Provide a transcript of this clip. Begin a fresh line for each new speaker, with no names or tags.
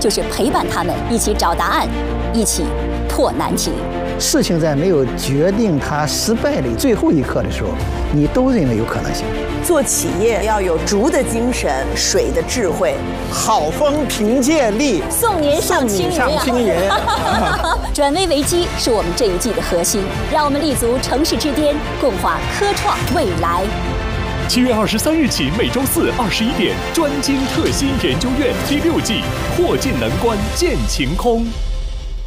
就是陪伴他们一起找答案，一起破难题。
事情在没有决定它失败的最后一刻的时候，你都认为有可能性。
做企业要有竹的精神，水的智慧，
好风凭借力，
送您上青云。转危为机是我们这一季的核心，让我们立足城市之巅，共话科创未来。
7月23日起，每周四21点，专精特新研究院第6季，破镜难关见晴空。